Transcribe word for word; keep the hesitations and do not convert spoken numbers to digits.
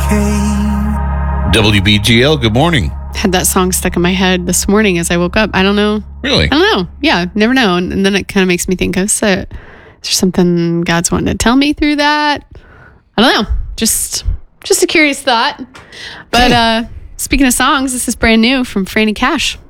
W B G L, good morning. Had that song stuck in my head this morning as I woke up. I don't know. Really? I don't know. Yeah, never know. And, and then it kind of makes me think, oh, so, is there something God's wanting to tell me through that? I don't know. Just just a curious thought. But uh, speaking of songs, this is brand new from Franny Cash.